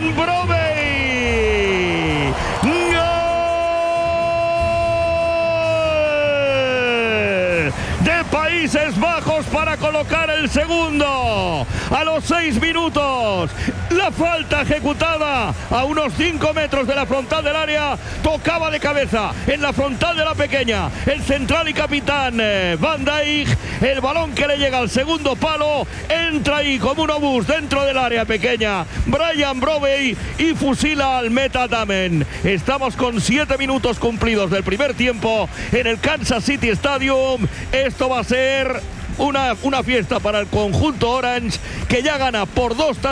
Brobbey. ¡Gol de Países Bajos para colocar el segundo! A los 6 minutos, la falta ejecutada a unos 5 metros de la frontal del área, tocaba de cabeza en la frontal de la pequeña el central y capitán Van Dijk. El balón que le llega al segundo palo entra ahí como un obús dentro del área pequeña Bryan Brobbey y fusila al meta Damen. Estamos con 7 minutos cumplidos del primer tiempo en el Kansas City Stadium. Esto va a ser una fiesta para el conjunto Orange, que ya gana por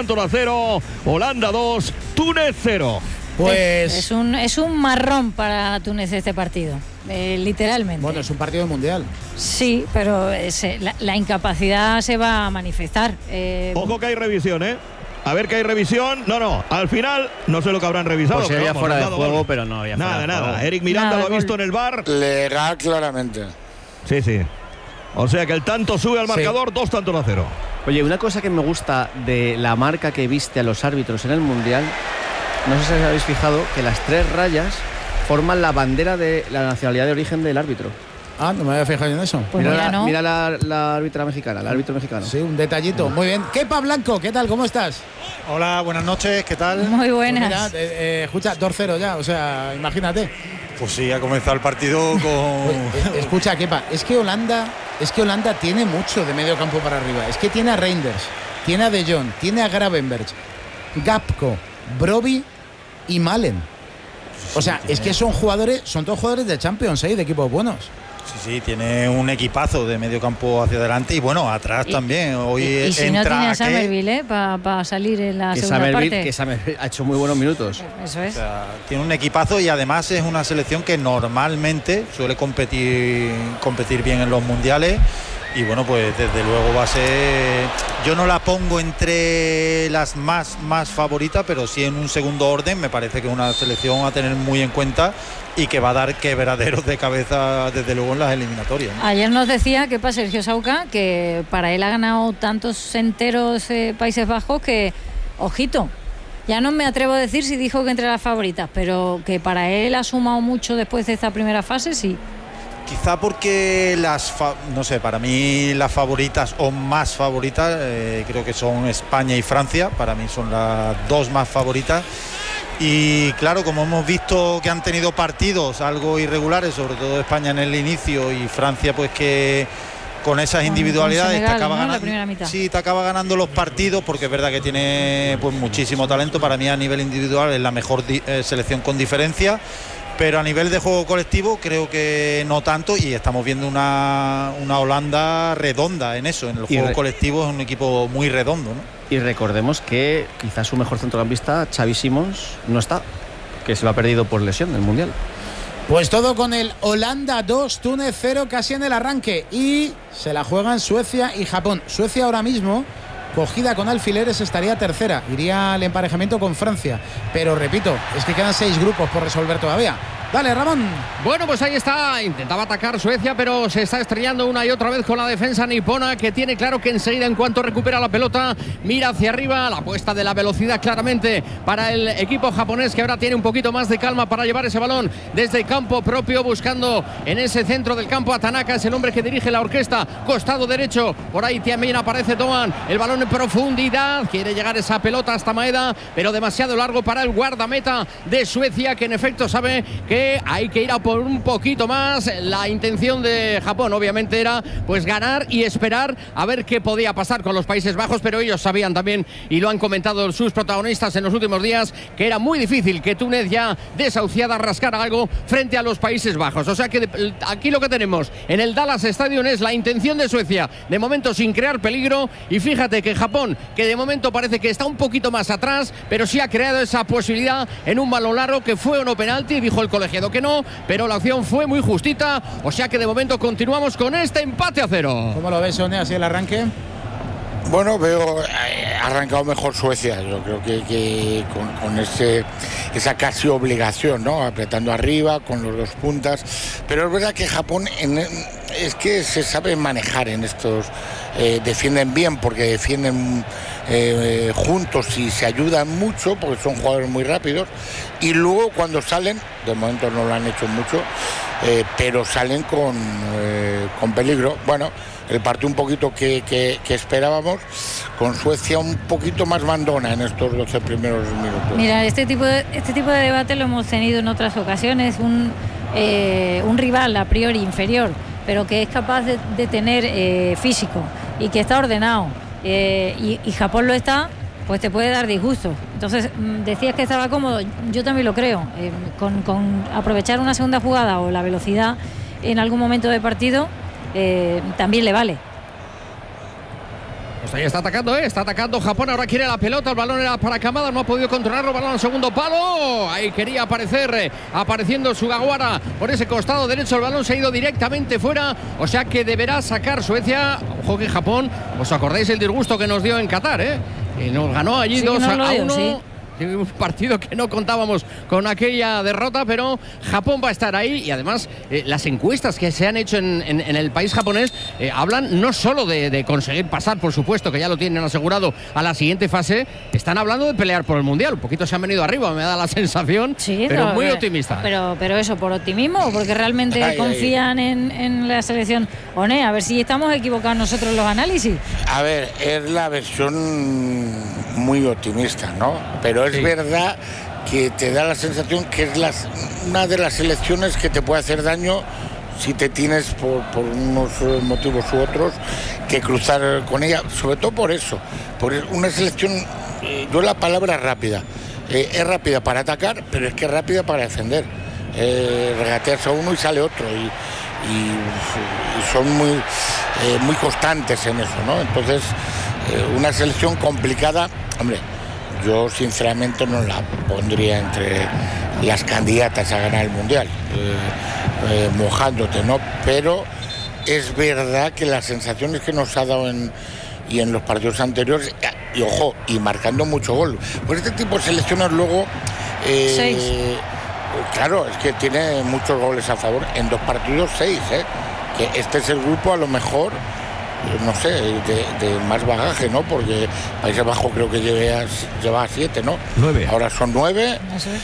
2-0. Holanda 2, Túnez 0. Pues es un marrón para Túnez este partido, literalmente. Bueno, es un partido de mundial. Sí, pero la incapacidad se va a manifestar. Ojo que hay revisión, ¿eh? A ver que hay revisión. No, al final no sé lo que habrán revisado. Pues había fuera de juego, pero no había fuera de juego. Nada. Eric Miranda lo ha visto en el VAR. Legal claramente. Sí. O sea que el tanto sube al marcador, 2-0. Oye, una cosa que me gusta de la marca que viste a los árbitros en el Mundial, no sé si os habéis fijado que las 3 rayas forman la bandera de la nacionalidad de origen del árbitro. Ah, no me había fijado en eso. Pues mira la árbitra mexicana, el árbitro mexicano. Sí, un detallito. Muy bien. Kepa Blanco, ¿qué tal? ¿Cómo estás? Hola, buenas noches, ¿qué tal? Muy buenas. Pues mira, escucha, 2-0 ya, o sea, imagínate. Pues sí, ha comenzado el partido con... Escucha, Kepa, es que Holanda tiene mucho de medio campo para arriba. Es que tiene a Reinders, tiene a De Jong, tiene a Gravenberch, Gapco, Brobbey y Malen. O sea, es que son todos jugadores de Champions, de equipos buenos. Sí, tiene un equipazo de medio campo hacia adelante y bueno, atrás también. Hoy y si no tiene a Summerville para salir en la segunda parte. Que Summerville ha hecho muy buenos minutos. Eso es. O sea, tiene un equipazo y además es una selección que normalmente suele competir bien en los mundiales. Y bueno, pues desde luego va a ser... Yo no la pongo entre las más favoritas, pero sí en un segundo orden. Me parece que es una selección a tener muy en cuenta y que va a dar quebraderos de cabeza desde luego en las eliminatorias, ¿no? Ayer nos decía que Sergio Sauca, que para él ha ganado tantos enteros Países Bajos que, ojito, ya no me atrevo a decir si dijo que entre las favoritas, pero que para él ha sumado mucho después de esta primera fase, sí. Quizá porque no sé, para mí las favoritas o más favoritas creo que son España y Francia. Para mí son las 2 más favoritas. Y claro, como hemos visto que han tenido partidos algo irregulares, sobre todo España en el inicio y Francia pues que con esas individualidades Senegal, te acaba ganando. Sí, te acaba ganando los partidos porque es verdad que tiene pues muchísimo talento. Para mí a nivel individual es la mejor selección con diferencia. Pero a nivel de juego colectivo creo que no tanto y estamos viendo una Holanda redonda en eso, en el juego colectivo es un equipo muy redondo, ¿no? Y recordemos que quizás su mejor centrocampista, Xavi Simons, no está, que se lo ha perdido por lesión del Mundial. Pues todo con el Holanda 2, Túnez 0 casi en el arranque y se la juegan Suecia y Japón. Suecia ahora mismo, cogida con alfileres, estaría tercera, iría al emparejamiento con Francia, pero repito, es que quedan 6 grupos por resolver todavía. Dale, Ramón. Bueno, pues ahí está, intentaba atacar Suecia, pero se está estrellando una y otra vez con la defensa nipona, que tiene claro que enseguida, en cuanto recupera la pelota, mira hacia arriba, la apuesta de la velocidad claramente para el equipo japonés, que ahora tiene un poquito más de calma para llevar ese balón desde el campo propio, buscando en ese centro del campo a Tanaka, es el hombre que dirige la orquesta, costado derecho, por ahí también aparece Doan, el balón en profundidad, quiere llegar esa pelota hasta Maeda, pero demasiado largo para el guardameta de Suecia, que en efecto sabe que hay que ir a por un poquito más. La intención de Japón obviamente era pues ganar y esperar a ver qué podía pasar con los Países Bajos, pero ellos sabían también, y lo han comentado sus protagonistas en los últimos días, que era muy difícil que Túnez, ya desahuciada, rascara algo frente a los Países Bajos. O sea que aquí lo que tenemos en el Dallas Stadium es la intención de Suecia, de momento sin crear peligro, y fíjate que Japón, que de momento parece que está un poquito más atrás, pero sí ha creado esa posibilidad en un balón largo que fue o no penalti, dijo el colegiado que no, pero la opción fue muy justita, o sea que de momento continuamos con este empate a 0. ¿Cómo lo ves, Sone, así el arranque? Bueno, veo arrancado mejor Suecia. Yo creo que con esa casi obligación, ¿no? Apretando arriba con los 2 puntas. Pero es verdad que Japón es que se sabe manejar en estos, defienden bien porque defienden juntos y se ayudan mucho porque son jugadores muy rápidos, y luego cuando salen, de momento no lo han hecho mucho, pero salen con peligro. Bueno, el partido un poquito que esperábamos, con Suecia un poquito más mandona en estos 12 primeros minutos. Mira, este tipo de debate lo hemos tenido en otras ocasiones. Un rival a priori inferior, pero que es capaz de tener físico y que está ordenado, y Japón lo está, pues te puede dar disgusto. Entonces, decías que estaba cómodo, yo también lo creo. Con aprovechar una segunda jugada o la velocidad en algún momento del partido, también le vale. Pues ahí está atacando Japón, ahora quiere la pelota, el balón era para Kamada, no ha podido controlarlo, balón al segundo palo, ahí quería apareciendo Sugawara por ese costado derecho, el balón se ha ido directamente fuera, o sea que deberá sacar Suecia. Ojo que Japón, ¿os acordáis el disgusto que nos dio en Qatar, Y nos ganó allí 2-1. Sí. Un partido que no contábamos con aquella derrota, pero Japón va a estar ahí. Y además las encuestas que se han hecho en el país japonés hablan no solo de conseguir pasar, por supuesto, que ya lo tienen asegurado a la siguiente fase, están hablando de pelear por el Mundial. Un poquito se han venido arriba, me da la sensación, sí, pero muy optimista. Pero eso, ¿por optimismo o porque realmente confían en la selección? One, a ver si estamos equivocados nosotros en los análisis. A ver, es la versión muy optimista, ¿no? Pero es verdad que te da la sensación que es una de las selecciones que te puede hacer daño si te tienes por unos motivos u otros que cruzar con ella, sobre todo por eso, por una selección, yo la palabra rápida, es rápida para atacar, pero es que es rápida para defender, regatearse a uno y sale otro, y son muy constantes en eso, ¿no? Entonces, una selección complicada, hombre, yo sinceramente no la pondría entre las candidatas a ganar el Mundial, mojándote, ¿no? Pero es verdad que las sensaciones que nos ha dado en los partidos anteriores, y ojo, y marcando mucho gol. Pues este tipo de selecciones luego... 6. Claro, es que tiene muchos goles a favor. En 2 partidos 6, que este es el grupo a lo mejor... no sé, de más bagaje, ¿no? Porque Países Bajos creo que lleva 7, ¿no? 9. Ahora son 9,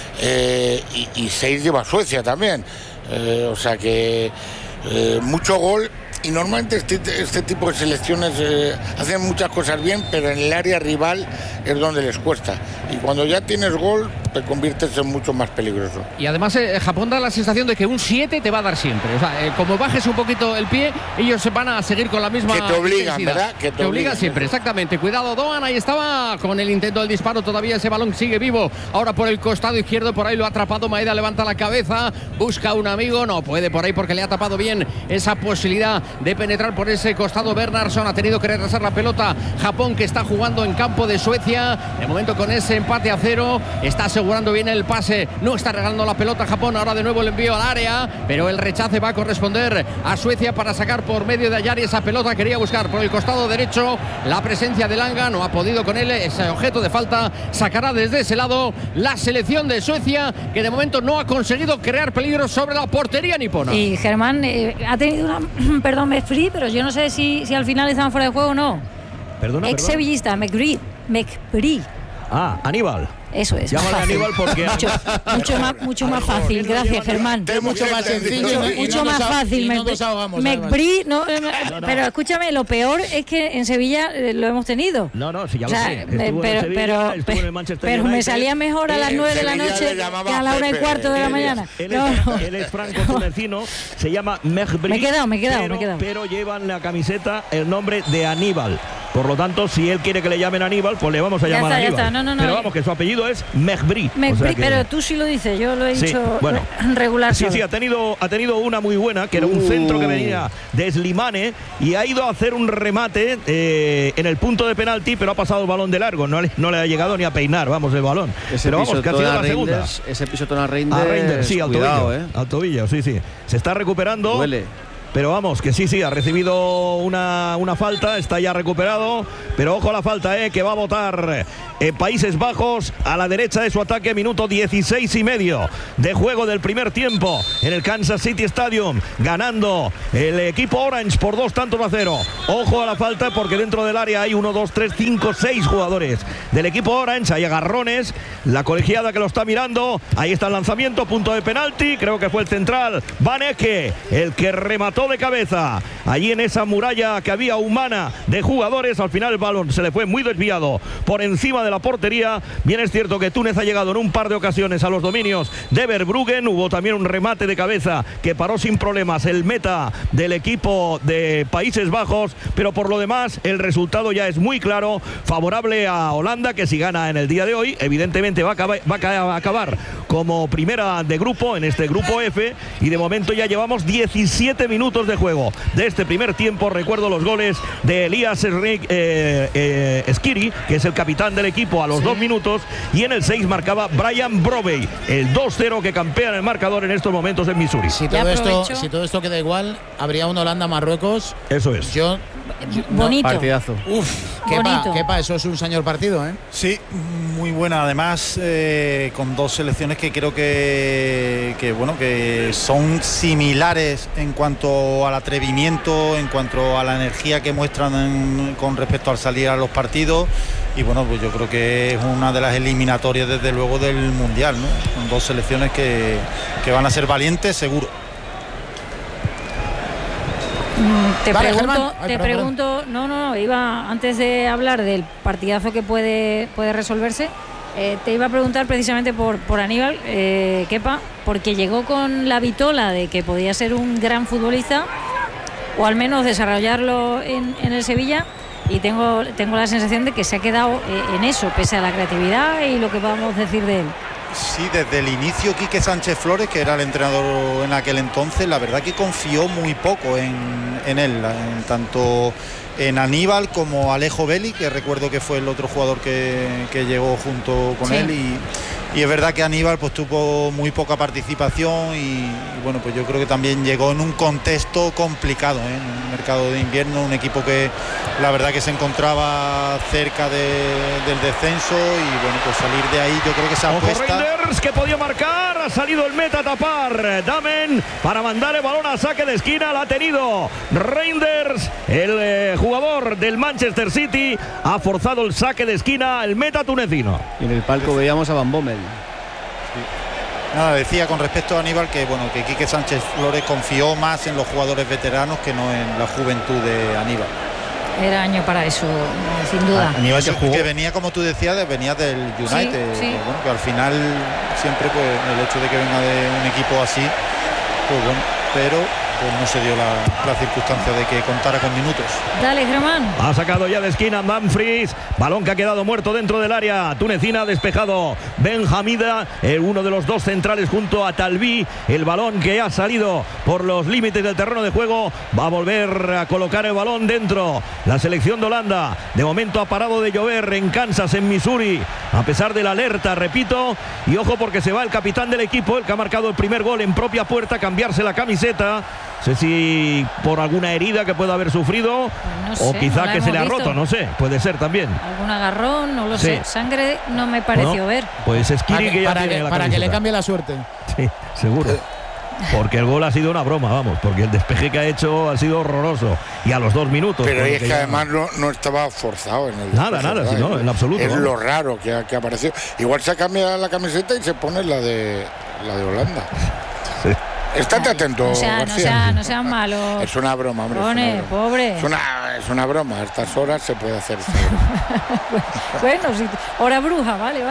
y 6 lleva Suecia también. O sea que mucho gol, y normalmente este tipo de selecciones hacen muchas cosas bien, pero en el área rival es donde les cuesta. Y cuando ya tienes gol, te conviertes en mucho más peligroso. Y además Japón da la sensación de que un 7 te va a dar siempre. O sea, como bajes un poquito el pie, ellos se van a seguir con la misma que te obligan, intensidad. ¿verdad? Que te obligan siempre, exactamente. Cuidado, Doan, ahí estaba con el intento del disparo, todavía ese balón sigue vivo. Ahora por el costado izquierdo, por ahí lo ha atrapado Maeda, levanta la cabeza, busca a un amigo, no puede por ahí porque le ha tapado bien esa posibilidad de penetrar por ese costado. Bernardsson ha tenido que retrasar la pelota. Japón, que está jugando en campo de Suecia, de momento con ese empate a 0, está asegurando bien el pase, no está regalando la pelota Japón. Ahora de nuevo el envío al área, pero el rechace va a corresponder a Suecia para sacar por medio de Ayari esa pelota. Quería buscar por el costado derecho la presencia de Langa, no ha podido con él, ese objeto de falta sacará desde ese lado la selección de Suecia, que de momento no ha conseguido crear peligro sobre la portería nipona. Y Germán ha tenido una perdón, me free, pero yo no sé si al final estaban fuera de juego o no. Perdona. Ex-sevillista, McBride. Aníbal. Eso es. Llámalo a Aníbal porque... mucho más fácil. Gracias, Germán. Mucho más sencillo. Mucho más fácil. McBride, pero escúchame, lo peor es que en Sevilla lo hemos tenido. No, si ya lo sé. Pero me salía mejor a las 9 de la noche que a la 1:15 de la mañana. Él es franco-tunecino, se llama Mejbri. Me he quedado. Pero llevan la camiseta el nombre de Aníbal. Por lo tanto, si él quiere que le llamen Aníbal, pues le vamos a llamar Aníbal. Ya está. No. Pero vamos, que su apellido es Mejbri. O sea que... Pero tú sí lo dices, yo lo he dicho regular. Sí, ha tenido una muy buena, que era un centro que venía de Slimane y ha ido a hacer un remate en el punto de penalti, pero ha pasado el balón de largo, no le ha llegado ni a peinar, vamos, el balón. Pero vamos, que ha sido la segunda. Ese pisotón a Reinders, sí, al tobillo, sí. Se está recuperando. Duele. Pero vamos, que sí, ha recibido una falta, está ya recuperado, pero ojo a la falta, que va a votar Países Bajos a la derecha de su ataque, minuto 16,5 de juego del primer tiempo en el Kansas City Stadium, ganando el equipo Orange por 2-0. Ojo a la falta porque dentro del área hay 1, 2, 3, 5, 6 jugadores del equipo Orange, hay agarrones, la colegiada que lo está mirando, ahí está el lanzamiento, punto de penalti, creo que fue el central Van Ecke el que remató de cabeza allí en esa muralla que había humana de jugadores. Al final el balón se le fue muy desviado por encima de la portería. Bien es cierto que Túnez ha llegado en un par de ocasiones a los dominios de Verbruggen, hubo también un remate de cabeza que paró sin problemas el meta del equipo de Países Bajos, pero por lo demás el resultado ya es muy claro, favorable a Holanda, que si gana en el día de hoy evidentemente va a acabar como primera de grupo en este grupo F, y de momento ya llevamos 17 minutos de juego de este primer tiempo. Recuerdo los goles de Elias Skiri, que es el capitán del equipo, a los 2 minutos, y en el 6 marcaba Brian Brobey, el 2-0 que campea en el marcador en estos momentos en Missouri. Si todo esto queda igual, habría un Holanda-Marruecos. Eso es. Bonito. Partidazo. Kepa, eso es un señor partido, ¿eh? Sí, muy buena. Además, con dos selecciones que creo que son similares en cuanto al atrevimiento, en cuanto a la energía que muestran con respecto al salir a los partidos. Y bueno, pues yo creo que es una de las eliminatorias desde luego del Mundial, ¿no? Son dos selecciones que van a ser valientes, seguro. Te pregunto, iba antes de hablar del partidazo que puede resolverse, te iba a preguntar precisamente por Aníbal Kepa, porque llegó con la vitola de que podía ser un gran futbolista, o al menos desarrollarlo en el Sevilla, y tengo la sensación de que se ha quedado en eso, pese a la creatividad y lo que podamos decir de él. Sí, desde el inicio Quique Sánchez Flores, que era el entrenador en aquel entonces, la verdad que confió muy poco en él, tanto en Aníbal como Alejo Belli, que recuerdo que fue el otro jugador que llegó junto con él, y es verdad que Aníbal pues tuvo muy poca participación y bueno, pues yo creo que también llegó en un contexto complicado, en un mercado de invierno, un equipo que la verdad que se encontraba cerca del descenso, y bueno, pues salir de ahí yo creo que esa apuesta... Reinders, que podía marcar, ha salido el meta a tapar Damen para mandar el balón a saque de esquina, la ha tenido Reinders, el jugador del Manchester City, ha forzado el saque de esquina, el meta tunecino. Y en el palco veíamos a Van Bommel. Nada, decía con respecto a Aníbal que que Quique Sánchez Flores confió más en los jugadores veteranos que no en la juventud de Aníbal. Era año para eso, sin duda. Aníbal que venía, como tú decías, venía del United, sí. Bueno, que al final siempre pues el hecho de que venga de un equipo así, pues bueno, pero pues no se dio la circunstancia de que contara con minutos. Dale, Germán. Ha sacado ya de esquina Dumfries, balón que ha quedado muerto dentro del área tunecina, despejado Ben Hamida, uno de los dos centrales junto a Talbi, el balón que ha salido por los límites del terreno de juego, va a volver a colocar el balón dentro la selección de Holanda. De momento ha parado de llover en Kansas, en Missouri, a pesar de la alerta, repito, y ojo porque se va el capitán del equipo, el que ha marcado el primer gol en propia puerta, cambiarse la camiseta. No sé si por alguna herida que pueda haber sufrido, pues no sé, o quizá no que se le ha visto. roto, no sé, puede ser también. Algún agarrón, no lo sé. Sangre no me pareció ver. Pues Skiri que ya tiene la para que camiseta. le cambie la suerte. Sí, seguro. Porque el gol ha sido una broma, vamos, porque el despeje que ha hecho ha sido horroroso. Y a los 2 minutos. Pero es que además no estaba forzado en el... Nada, sí, no, en absoluto. Es vamos. lo raro que ha aparecido. Igual se cambia la camiseta y se pone la de Holanda. Sí. Estate atento, García. No sean malos. Es una broma, hombre. Pone, pobre. Es una broma. A estas horas se puede hacer esto. Bueno, sí, hora bruja, vale.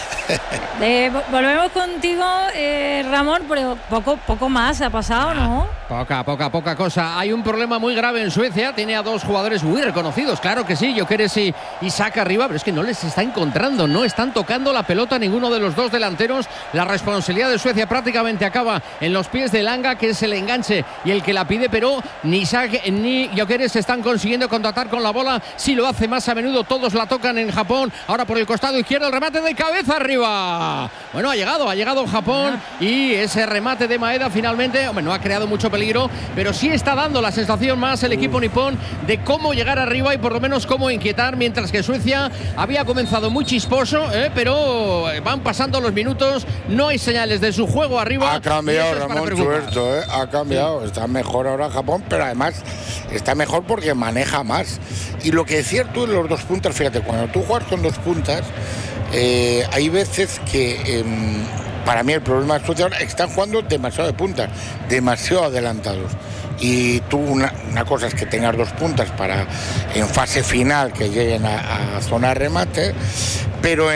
Volvemos contigo, Ramón, pero poco más ha pasado, ¿no? Poca cosa. Hay un problema muy grave en Suecia. Tiene a 2 jugadores muy reconocidos, claro que sí, Gyökeres y Saka arriba, pero es que no les está encontrando, no están tocando la pelota ninguno de los 2 delanteros. La responsabilidad de Suecia prácticamente acaba en los pies de Langa, que es el enganche y el que la pide, pero ni Saka ni Gyökeres están consiguiendo contactar con la bola. Si lo hace más a menudo, todos la tocan en Japón. Ahora por el costado izquierdo, el remate de cabeza arriba. Bueno, ha llegado Japón y ese remate de Maeda finalmente, hombre, no ha creado mucho peligro peligro, pero sí está dando la sensación más el equipo nipón de cómo llegar arriba y por lo menos cómo inquietar, mientras que Suecia había comenzado muy chisposo, pero van pasando los minutos, no hay señales de su juego arriba. Ha cambiado, Ramón Chuerto, ha cambiado, está mejor ahora Japón, pero además está mejor porque maneja más. Y lo que es cierto en los dos puntas, fíjate, cuando tú juegas con dos puntas, hay veces que para mí el problema de Suecia ahora están jugando demasiado de puntas, demasiado adelantados. Y tú una cosa es que tengas dos puntas para en fase final que lleguen a zona de remate, pero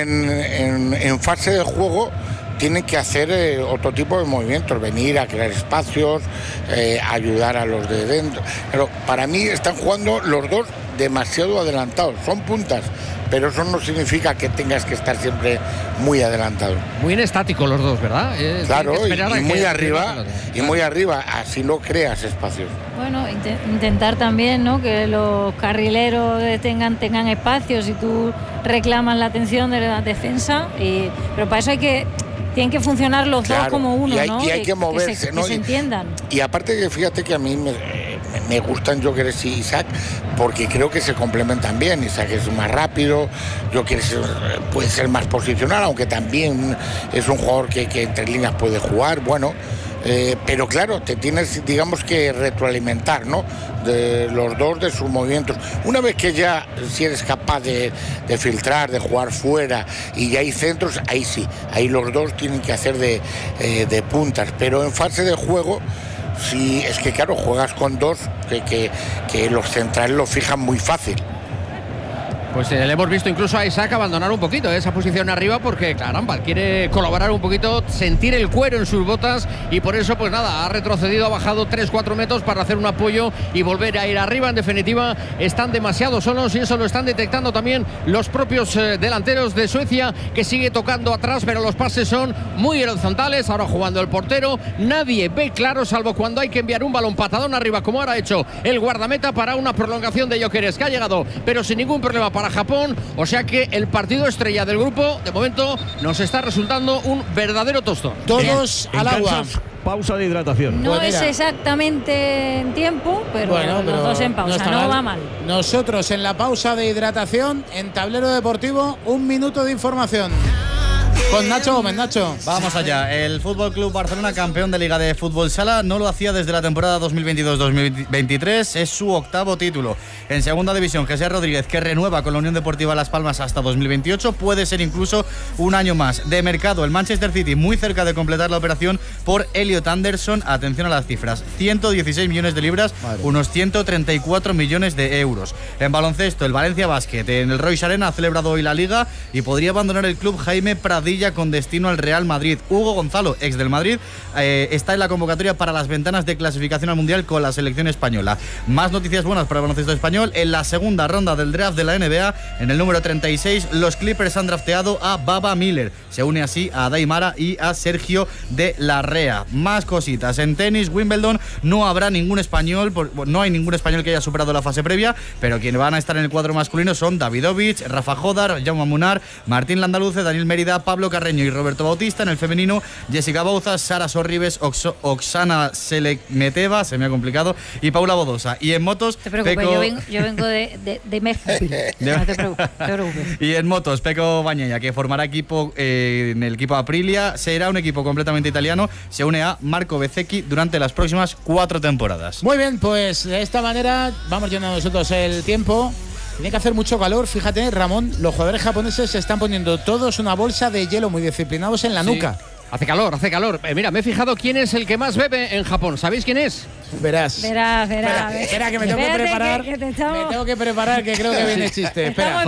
en fase de juego tienen que hacer otro tipo de movimientos, venir a crear espacios, ayudar a los de dentro. Pero para mí están jugando los dos demasiado adelantados, son puntas, pero eso no significa que tengas que estar siempre muy adelantado. Muy estáticos los dos, ¿verdad? Claro, y muy arriba, así no creas espacios. Bueno, intentar también, ¿no?, que los carrileros tengan espacios y tú reclamas la atención de la defensa, pero para eso tienen que funcionar los dos como uno, ¿no? Y hay que moverse, ¿no? Que se entiendan. Y aparte que fíjate que a mí me gustan Gyökeres y Isaac porque creo que se complementan bien. Isaac es más rápido, Gyökeres puede ser más posicional, aunque también es un jugador que entre líneas puede jugar, bueno. Pero claro, te tienes, digamos, que retroalimentar, ¿no?, de los dos, de sus movimientos. Una vez que ya, si eres capaz de filtrar, de jugar fuera y ya hay centros, ahí sí, ahí los dos tienen que hacer de puntas. Pero en fase de juego, sí, es que claro, juegas con dos que los centrales lo fijan muy fácil. Pues le hemos visto incluso a Isaac abandonar un poquito esa posición arriba porque, caramba, quiere colaborar un poquito, sentir el cuero en sus botas y por eso, pues nada, ha retrocedido, ha bajado 3-4 metros para hacer un apoyo y volver a ir arriba. En definitiva, están demasiado solos y eso lo están detectando también los propios delanteros de Suecia, que sigue tocando atrás, pero los pases son muy horizontales. Ahora jugando el portero, nadie ve claro, salvo cuando hay que enviar un balón patadón arriba, como ahora ha hecho el guardameta para una prolongación de Gyökeres, que ha llegado, pero sin ningún problema para Japón. O sea que el partido estrella del grupo de momento nos está resultando un verdadero tostón. Todos al agua. Pausa de hidratación. No es exactamente en tiempo, pero los dos en pausa, no va mal. Nosotros en la pausa de hidratación, en Tablero Deportivo, 1 minuto de información. Con Nacho Gómez. Nacho, vamos allá. El Fútbol Club Barcelona, campeón de Liga de Fútbol Sala, no lo hacía desde la temporada 2022-2023. Es su 8º título. En segunda división, Jesús Rodríguez, que renueva con la Unión Deportiva Las Palmas hasta 2028, puede ser incluso un año más. De mercado, el Manchester City muy cerca de completar la operación por Elliot Anderson. Atención a las cifras: 116 millones de libras, unos 134 millones de euros. En baloncesto, el Valencia Basket en el Royce Arena ha celebrado hoy la Liga y podría abandonar el club Jaime Pradilla con destino al Real Madrid. Hugo Gonzalo, ex del Madrid, está en la convocatoria para las ventanas de clasificación al Mundial con la selección española. Más noticias buenas para el baloncesto español. En la segunda ronda del draft de la NBA, en el número 36, los Clippers han drafteado a Baba Miller. Se une así a Daimara y a Sergio de Larrea. Más cositas. En tenis, Wimbledon, no habrá ningún español, no hay ningún español que haya superado la fase previa, pero quienes van a estar en el cuadro masculino son Davidovich, Rafa Jodar, Jaume Munar, Martín Landaluce, Daniel Mérida, Pablo Carreño y Roberto Bautista. En el femenino, Jessica Bauza, Sara Sorribes, Oksana Selekmeteva, se me ha complicado, y Paula Bodosa. Y en motos, te preocupes, yo vengo de México. No te preocupes. Y en motos, Pecco Bagnaia, que formará equipo en el equipo Aprilia, será un equipo completamente italiano, se une a Marco Bezzecchi durante las próximas 4 temporadas. Muy bien, pues de esta manera vamos llenando nosotros el tiempo. Tiene que hacer mucho calor, fíjate, Ramón, los jugadores japoneses se están poniendo todos una bolsa de hielo muy disciplinados en la nuca. Hace calor. Mira, me he fijado quién es el que más bebe en Japón. ¿Sabéis quién es? Verás. Espera, que me tengo que preparar. Me tengo que preparar, que creo que viene el chiste. Espera.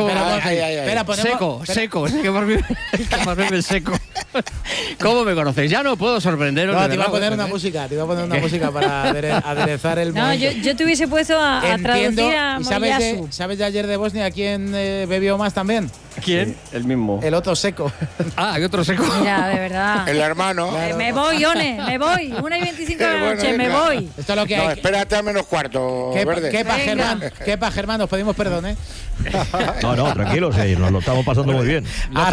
Seco. Es que más bebe seco. ¿Cómo me conocéis? Ya no puedo sorprenderos. No, te iba a poner una música. Para aderezar el momento. No, yo te hubiese puesto a traducir a Moyasu. ¿Sabes de ayer de Bosnia quién bebió más también? ¿Quién? Sí, el mismo. El otro seco. Hay otro seco. Mira, de verdad. El hermano. Me voy, One, me voy. 1:25 de la noche, me voy. voy. Esto es lo que No, hay. espérate a menos cuarto, Verde. Quepa, Germán, nos pedimos perdón, ¿eh? No, tranquilos, nos lo estamos pasando muy bien.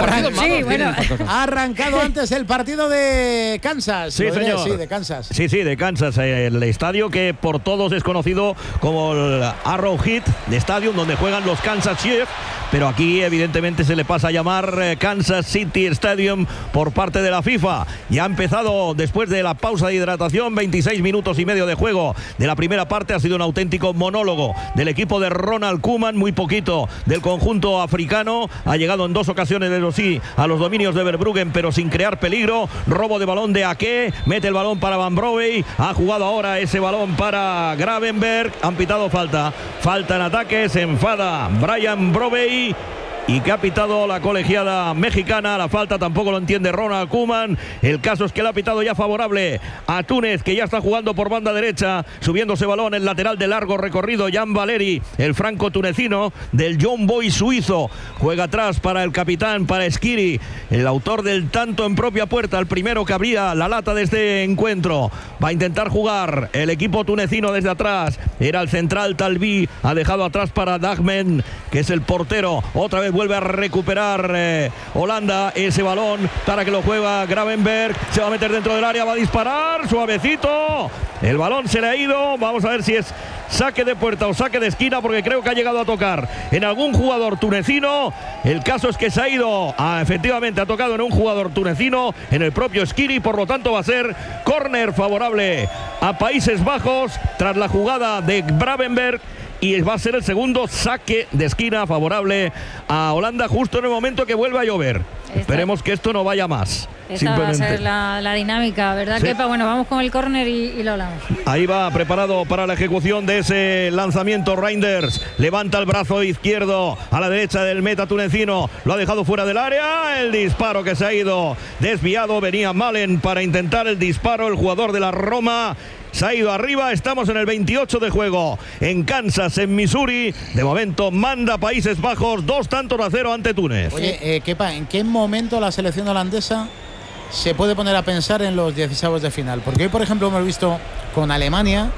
Ha arrancado antes el partido de Kansas. Sí, señor. Sí, de Kansas. Sí, de Kansas. El estadio que por todos es conocido como el Arrowhead Stadium, donde juegan los Kansas Chiefs. Pero aquí evidentemente se le pasa a llamar Kansas City Stadium por parte de la FIFA. Ya ha empezado después de la pausa de hidratación, 26 minutos y medio de juego de la primera parte. Ha sido un auténtico monólogo del equipo de Ronald Koeman, muy poquito del conjunto africano. Ha llegado en 2 ocasiones, eso sí, a los dominios de Verbruggen, pero sin crear peligro. Robo de balón de Ake, mete el balón para Van Brovey. Ha jugado ahora ese balón para Gravenberg. Han pitado falta en ataque, se enfada Brian Brovey. Y que ha pitado la colegiada mexicana. La falta tampoco lo entiende Ronald Koeman. El caso es que le ha pitado ya favorable a Túnez, que ya está jugando por banda derecha, subiéndose balón el lateral de largo recorrido. Jan Valeri, el franco tunecino del John Boy suizo, juega atrás para el capitán, para Skiri, el autor del tanto en propia puerta, el primero que abría la lata de este encuentro. Va a intentar jugar el equipo tunecino desde atrás. Era el central Talbi, ha dejado atrás para Dagmen, que es el portero. Otra vez vuelve a recuperar Holanda ese balón para que lo juega Gravenberg. Se va a meter dentro del área, va a disparar suavecito. El balón se le ha ido. Vamos a ver si es saque de puerta o saque de esquina, porque creo que ha llegado a tocar en algún jugador tunecino. El caso es que se ha ido, efectivamente ha tocado en un jugador tunecino, en el propio Skiri. Por lo tanto va a ser córner favorable a Países Bajos tras la jugada de Gravenberg. Y va a ser el segundo saque de esquina favorable a Holanda, justo en el momento que vuelve a llover. Esperemos que esto no vaya más. Esta va a ser la dinámica, ¿verdad, sí. Kepa? Bueno, vamos con el córner y lo hablamos. Ahí va, preparado para la ejecución de ese lanzamiento Reinders. Levanta el brazo izquierdo a la derecha del meta tunecino. Lo ha dejado fuera del área. El disparo que se ha ido desviado. Venía Malen para intentar el disparo. El jugador de la Roma se ha ido arriba. Estamos en el 28 de juego en Kansas, en Missouri. De momento manda Países Bajos 2-0 ante Túnez. Oye, Kepa, ¿en qué momento la selección holandesa se puede poner a pensar en los 16avos de final? Porque hoy, por ejemplo, hemos visto con Alemania,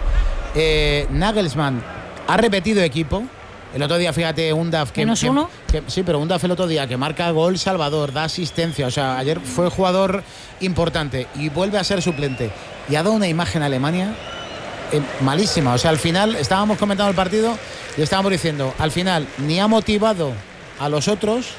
Nagelsmann ha repetido equipo. El otro día, fíjate, Undaf sí, pero Undaf el otro día que marca gol Salvador, da asistencia. O sea, ayer fue jugador importante y vuelve a ser suplente. Y ha dado una imagen a Alemania malísima. O sea, al final estábamos comentando el partido y estábamos diciendo, al final ni ha motivado a los otros,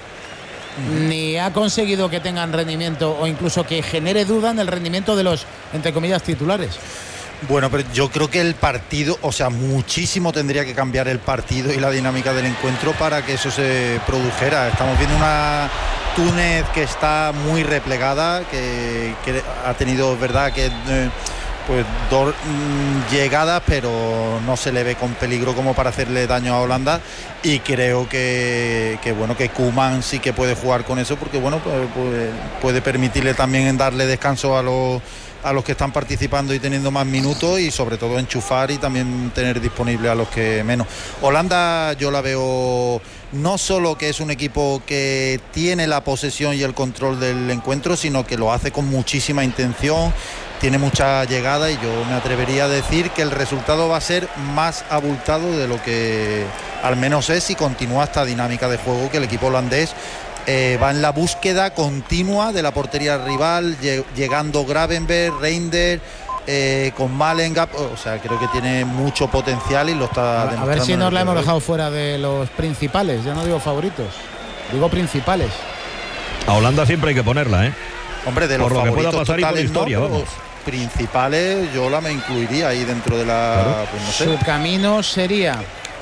ni ha conseguido que tengan rendimiento o incluso que genere duda en el rendimiento de los, entre comillas, titulares. Bueno, pero yo creo que el partido, o sea, muchísimo tendría que cambiar el partido y la dinámica del encuentro para que eso se produjera. Estamos viendo una Túnez que está muy replegada, que ha tenido, verdad, que pues 2 llegadas, pero no se le ve con peligro como para hacerle daño a Holanda. Y creo que bueno, que Koeman sí que puede jugar con eso, porque bueno, pues puede permitirle también darle descanso a los que están participando y teniendo más minutos, y sobre todo enchufar y también tener disponible a los que menos. Holanda yo la veo no solo que es un equipo que tiene la posesión y el control del encuentro, sino que lo hace con muchísima intención, tiene mucha llegada, y yo me atrevería a decir que el resultado va a ser más abultado de lo que al menos es si continúa esta dinámica de juego que el equipo holandés va en la búsqueda continua de la portería rival, llegando Gravenberg, Reinders, con Malen, o sea, creo que tiene mucho potencial y lo está demostrando. A ver si nos la hemos dejado fuera de los principales, ya no digo favoritos, digo principales. A Holanda siempre hay que ponerla, ¿eh? Hombre, de los por lo que pueda pasar y por totales, historia, no, vamos. Principales yo la me incluiría ahí dentro de la... Claro. Pues no sé. Su camino sería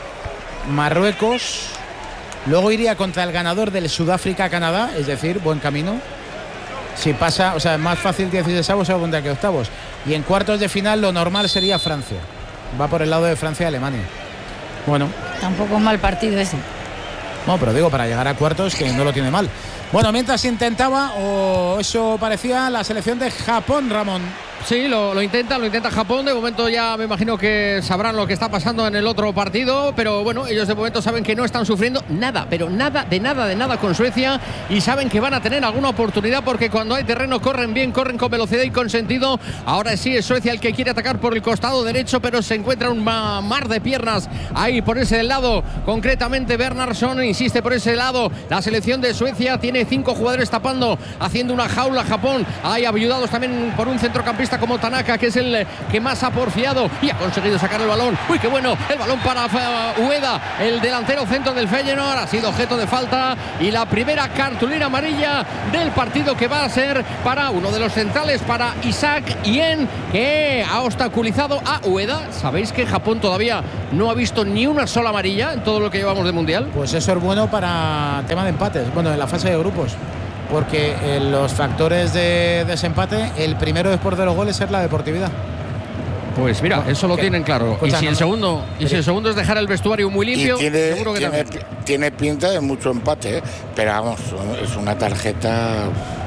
Marruecos, luego iría contra el ganador del Sudáfrica-Canadá, es decir, buen camino. Si pasa, o sea, es más fácil 16avos o contra que octavos. Y en cuartos de final lo normal sería Francia. Va por el lado de Francia y Alemania. Bueno. Tampoco es mal partido ese. No, pero digo, para llegar a cuartos que no lo tiene mal. Bueno, mientras intentaba, o eso parecía, la selección de Japón, Ramón. Sí, lo intenta Japón. De momento ya me imagino que sabrán lo que está pasando en el otro partido, pero bueno, ellos de momento saben que no están sufriendo nada, pero nada con Suecia, y saben que van a tener alguna oportunidad porque cuando hay terreno corren bien, corren con velocidad y con sentido. Ahora sí es Suecia el que quiere atacar por el costado derecho, pero se encuentra un mar de piernas ahí por ese lado. Concretamente Bernhardsson insiste por ese lado. La selección de Suecia tiene 5 jugadores tapando, haciendo una jaula Japón. Hay ayudados también por un centrocampista como Tanaka, que es el que más ha porfiado y ha conseguido sacar el balón. Uy, qué bueno, el balón para Ueda, el delantero centro del Feyenoord, ha sido objeto de falta y la primera cartulina amarilla del partido, que va a ser para uno de los centrales, para Isaac Hien, que ha obstaculizado a Ueda. ¿Sabéis que Japón todavía no ha visto ni una sola amarilla en todo lo que llevamos de Mundial? Pues eso es bueno para tema de empates, bueno, en la fase de grupos. Porque en los factores de desempate, el primero después de los goles es la deportividad. Pues mira, eso lo tienen claro. Escucha, y si el segundo es dejar el vestuario muy limpio, seguro que tiene pinta de mucho empate, pero vamos, es una tarjeta.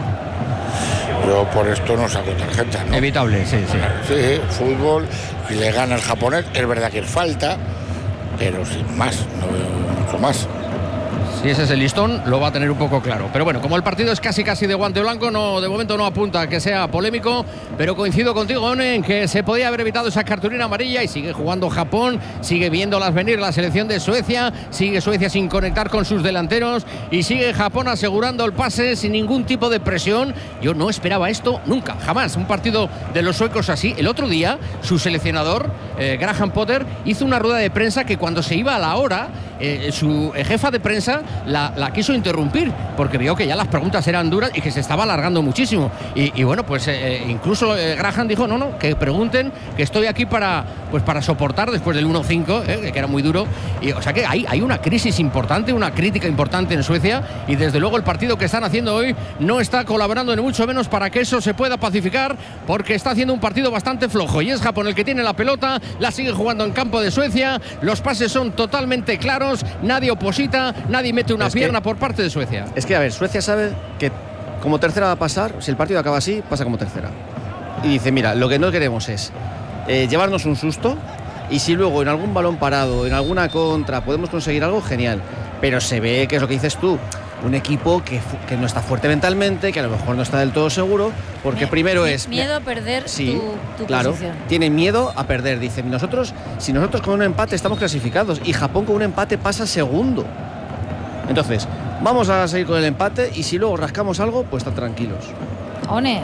Yo por esto no saco tarjeta, ¿no? Evitable, sí. Sí, fútbol, y le gana el japonés, es verdad que es falta, pero sin más, no veo mucho más. Si ese es el listón, lo va a tener un poco claro. Pero bueno, como el partido es casi de guante blanco, no, de momento no apunta a que sea polémico, pero coincido contigo, One, en que se podía haber evitado esa cartulina amarilla, y sigue jugando Japón, sigue viéndolas venir la selección de Suecia, sigue Suecia sin conectar con sus delanteros y sigue Japón asegurando el pase sin ningún tipo de presión. Yo no esperaba esto nunca, jamás, un partido de los suecos así. El otro día, su seleccionador, Graham Potter, hizo una rueda de prensa que cuando se iba a la hora, su jefa de prensa la quiso interrumpir porque vio que ya las preguntas eran duras y que se estaba alargando muchísimo, y bueno, pues incluso Graham dijo no, que pregunten, que estoy aquí para soportar después del 1-5, que era muy duro. Y o sea que hay una crisis importante, una crítica importante en Suecia, y desde luego el partido que están haciendo hoy no está colaborando ni mucho menos para que eso se pueda pacificar, porque está haciendo un partido bastante flojo, y es Japón el que tiene la pelota, la sigue jugando en campo de Suecia, los pases son totalmente claros, nadie oposita, nadie mete una pierna por parte de Suecia. Es que, a ver, Suecia sabe que como tercera va a pasar, si el partido acaba así, pasa como tercera. Y dice, mira, lo que no queremos es llevarnos un susto, y si luego en algún balón parado, en alguna contra, podemos conseguir algo, genial. Pero se ve que es lo que dices tú, un equipo que no está fuerte mentalmente, que a lo mejor no está del todo seguro, porque primero es... Miedo a perder tu claro, posición. Tiene miedo a perder, dice, si nosotros con un empate estamos clasificados, y Japón con un empate pasa segundo. Entonces, vamos a seguir con el empate, y si luego rascamos algo, pues estar tranquilos. One.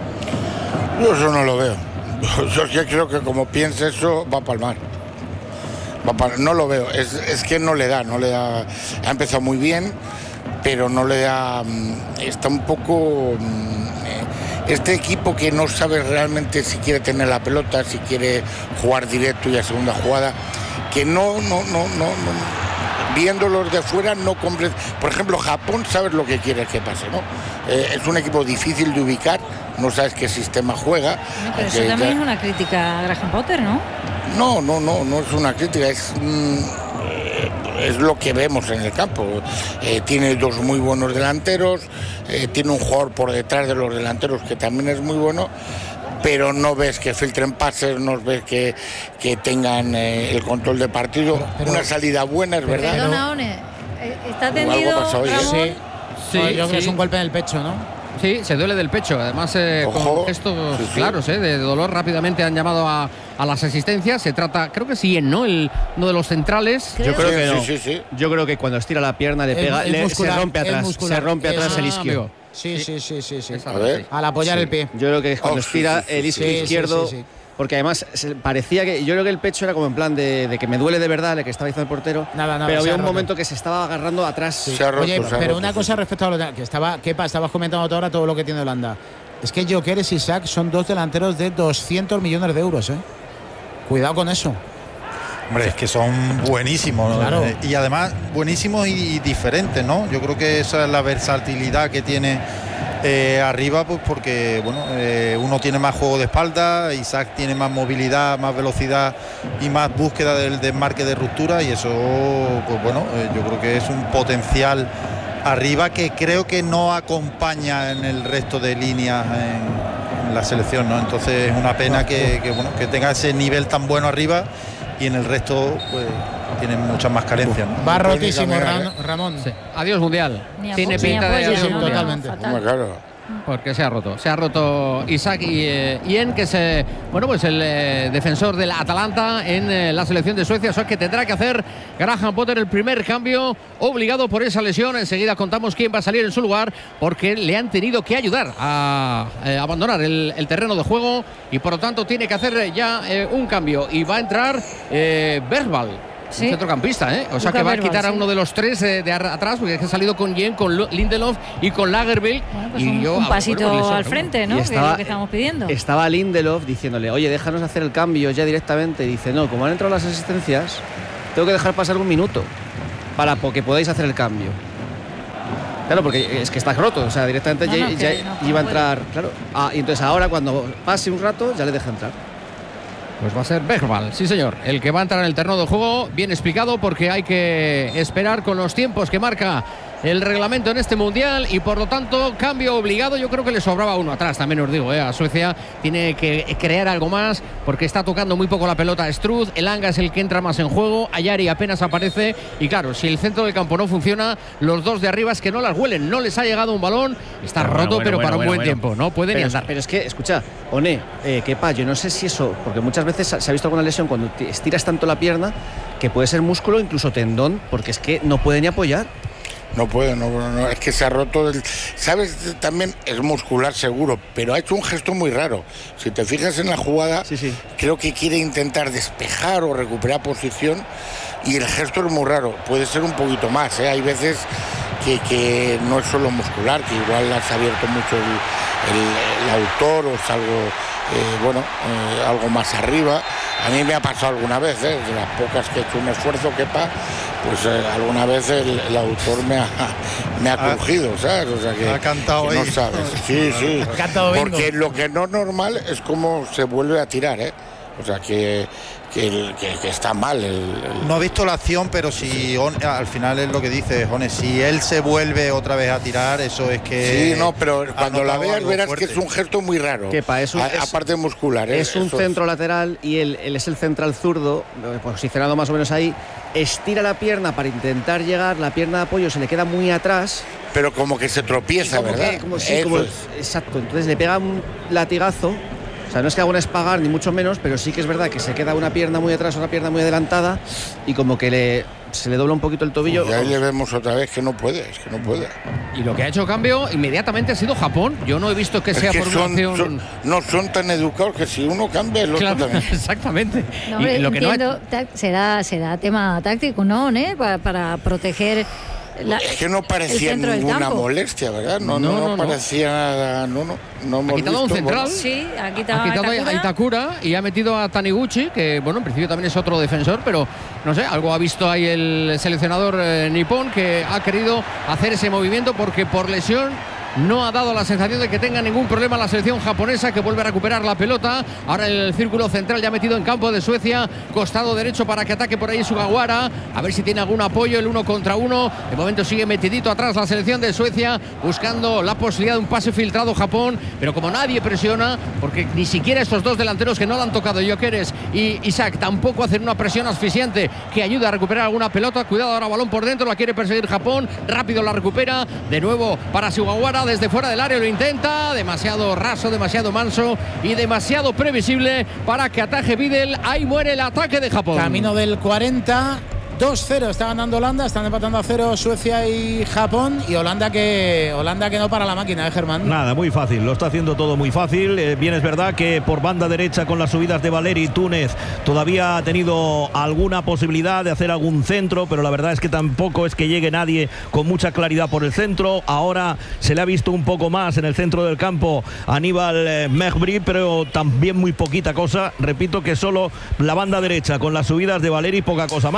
Yo eso no lo veo. Yo creo que como piense eso, va a palmar. No lo veo, es que no le da. Ha empezado muy bien, pero no le da. Está un poco. Este equipo que no sabe realmente si quiere tener la pelota, si quiere jugar directo y a segunda jugada, que no. Viéndolos de fuera no comprende. Por ejemplo, Japón, sabes lo que quiere que pase, ¿no? Es un equipo difícil de ubicar, no sabes qué sistema juega. Pero eso también es una crítica a Graham Potter, ¿no? No es una crítica, es lo que vemos en el campo. Tiene dos muy buenos delanteros, tiene un jugador por detrás de los delanteros que también es muy bueno, pero no ves que filtren pases, no ves que tengan el control de partido. Pero una salida buena, es verdad. Perdona, One, ¿está tendido Ramón? Sí, yo creo que es un golpe en el pecho, ¿no? Sí, se duele del pecho. Además, con gestos claros de dolor, rápidamente han llamado a las asistencias. Se trata, creo que sí, ¿no? Uno de los centrales. Yo creo que no. Sí. Yo creo que cuando estira la pierna le pega, se rompe atrás el isquio. Sí. A ver. Al apoyar el pie. Yo creo que cuando estira el isquio izquierdo. Sí. Porque además parecía que. Yo creo que el pecho era como en plan de que me duele de verdad, el que estaba diciendo el portero. Nada, pero había un momento que se estaba agarrando atrás. Se ha roto, Oye, pero una cosa respecto a lo que Kepa, estabas comentando ahora todo lo que tiene Holanda. Es que Gyökeres y Isaac son dos delanteros de 200 millones de euros, ¿eh? Cuidado con eso. Hombre, es que son buenísimos, ¿no? Claro. Y además buenísimos y diferentes, ¿no? Yo creo que esa es la versatilidad que tiene arriba, pues porque uno tiene más juego de espalda, Isaac tiene más movilidad, más velocidad y más búsqueda del desmarque de ruptura, y eso, pues yo creo que es un potencial arriba que creo que no acompaña en el resto de líneas la selección, ¿no? Entonces es una pena que tenga ese nivel tan bueno arriba y en el resto pues tienen muchas más carencias, ¿no? Va rotísimo, Ramón. Sí. Adiós mundial. Ni Tiene apoyo, pinta de ni apoyo, adiós no, mundial. totalmente. fatal. Claro. Porque se ha roto Isaac Ien, que es el defensor del Atalanta en la selección de Suecia. Eso es que tendrá que hacer Graham Potter el primer cambio obligado por esa lesión. Enseguida contamos quién va a salir en su lugar, porque le han tenido que ayudar a abandonar el terreno de juego y por lo tanto tiene que hacer ya un cambio y va a entrar Bergvall. Sí. Un centrocampista, o sea Luka que va a Bergvall, quitar a sí. uno de los tres de atrás, porque es que ha salido con Yen, con Lindelof y con Lagerbielke. Bueno, pues un pasito al frente, ¿no? Y Que es lo que estamos pidiendo. Estaba Lindelof diciéndole, oye, déjanos hacer el cambio ya directamente. Y dice, no, como han entrado las asistencias, tengo que dejar pasar un minuto para que podáis hacer el cambio. Claro, porque es que está roto, o sea, directamente No, ya iba a entrar, claro. Y entonces ahora cuando pase un rato ya le deja entrar. Pues va a ser Bergvall, sí señor, el que va a entrar en el terreno de juego, bien explicado, porque hay que esperar con los tiempos que marca el reglamento en este mundial y por lo tanto cambio obligado. Yo creo que le sobraba uno atrás, también os digo, a Suecia tiene que crear algo más porque está tocando muy poco la pelota a Struth. Elanga es el que entra más en juego, Ayari apenas aparece y claro, si el centro del campo no funciona, los dos de arriba es que no las huelen, no les ha llegado un balón, está roto pero para un buen tiempo, no puede ni andar. Pero es que, escucha, One, Kepa, yo no sé si eso, porque muchas veces se ha visto alguna lesión cuando estiras tanto la pierna que puede ser músculo, incluso tendón, porque es que no puede ni apoyar. No puede, no, es que se ha roto. ¿Sabes? También es muscular seguro, pero ha hecho un gesto muy raro. Si te fijas en la jugada, sí. Creo que quiere intentar despejar o recuperar posición y el gesto es muy raro. Puede ser un poquito más, Hay veces que no es solo muscular, que igual has abierto mucho el autor o es algo, algo más arriba. A mí me ha pasado alguna vez, de las pocas que he hecho un esfuerzo, Kepa, pues alguna vez el autor me ha crujido, ¿sabes? O sea que ha cantado que no ahí. sabes. Sí. Ha cantado bingo. Porque lo que no es normal es cómo se vuelve a tirar, O sea que está mal. No he visto la acción, pero si al final es lo que dice Jones, si él se vuelve otra vez a tirar, eso es que... Sí, no, pero cuando la veas verás fuerte. que es un gesto muy raro. Kepa, aparte muscular. Es un centro lateral y él es el central zurdo, posicionado más o menos ahí, estira la pierna para intentar llegar, la pierna de apoyo se le queda muy atrás. Pero como que se tropieza, ¿verdad? Exacto, entonces le pega un latigazo. O sea, no es que haga un espagar ni mucho menos, pero sí que es verdad que se queda una pierna muy atrás, una pierna muy adelantada y como que se le dobla un poquito el tobillo. Y ahí le vemos otra vez que no puede. Y lo que ha hecho cambio inmediatamente ha sido Japón. Yo no he visto que sea por una acción... no son tan educados que si uno cambia el otro también. Exactamente. No, hombre, y lo que entiendo, será tema táctico, ¿no? Para proteger... es que no parecía ninguna molestia, ¿verdad? No parecía nada. No hemos ha quitado visto, un central. Bueno. Sí, ha Ha quitado a Itakura y ha metido a Taniguchi, que en principio también es otro defensor, pero no sé, algo ha visto ahí el seleccionador nipón, que ha querido hacer ese movimiento porque por lesión no ha dado la sensación de que tenga ningún problema la selección japonesa, que vuelve a recuperar la pelota. Ahora el círculo central ya metido en campo de Suecia, costado derecho para que ataque por ahí Sugawara, a ver si tiene algún apoyo, el 1 contra 1. De momento sigue metidito atrás la selección de Suecia, buscando la posibilidad de un pase filtrado Japón, pero como nadie presiona, porque ni siquiera estos dos delanteros que no la han tocado, Gyökeres y Isaac, tampoco hacen una presión asfixiante que ayude a recuperar alguna pelota. Cuidado, ahora balón por dentro, la quiere perseguir Japón, rápido la recupera, de nuevo para Sugawara, desde fuera del área lo intenta, demasiado raso, demasiado manso y demasiado previsible para que ataje Vidal. Ahí muere el ataque de Japón. Camino del 40. 2-0 está ganando Holanda, están empatando a 0 Suecia y Japón, y Holanda que no para la máquina, Germán. Nada, muy fácil, lo está haciendo todo muy fácil. Bien es verdad que por banda derecha con las subidas de Valeri y Túnez todavía ha tenido alguna posibilidad de hacer algún centro, pero la verdad es que tampoco es que llegue nadie con mucha claridad por el centro. Ahora se le ha visto un poco más en el centro del campo a Aníbal Mejbri, pero también muy poquita cosa. Repito que solo la banda derecha con las subidas de Valeri, poca cosa más. Ojo